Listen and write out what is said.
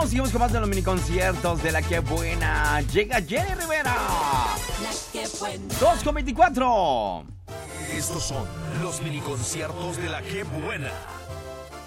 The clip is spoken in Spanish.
seguimos con más de los mini conciertos de La Que Buena. Llega Jenny Rivera. La Que Buena. 2:24. Estos son los mini conciertos de La Que Buena.